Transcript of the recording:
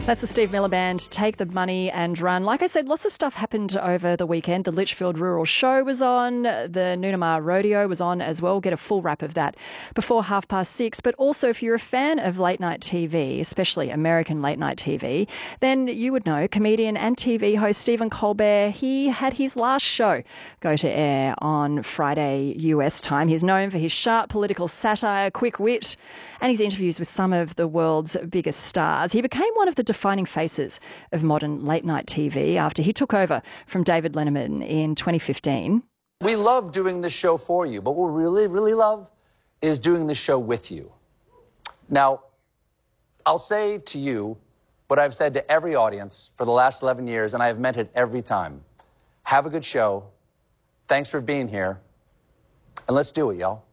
That's the Steve Miller Band, Take the Money and Run. Like I said, lots of stuff happened over the weekend. The Litchfield Rural Show was on. The Noonamar Rodeo was on as well. Get a full wrap of that before 6:30. But also, if you're a fan of late night TV, especially American late night TV, then you would know comedian and TV host Stephen Colbert. He had his last show go to air on Friday US time. He's known for his sharp political satire, quick wit, and his interviews with some of the world's biggest stars. He became one of the defining faces of modern late-night TV after he took over from David Letterman in 2015. We love doing this show for you, but what we really, really love is doing the show with you. Now, I'll say to you what I've said to every audience for the last 11 years, and I have meant it every time. Have a good show. Thanks for being here. And let's do it, y'all.